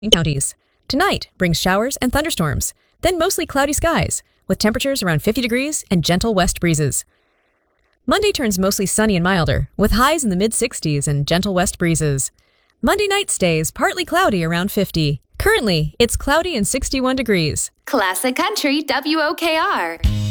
counties. Tonight brings showers and thunderstorms, then mostly cloudy skies, with temperatures around 50 degrees and gentle west breezes. Monday turns mostly sunny and milder, with highs in the mid-60s and gentle west breezes. Monday night stays partly cloudy around 50. Currently, it's cloudy and 61 degrees. Classic Country WOKR.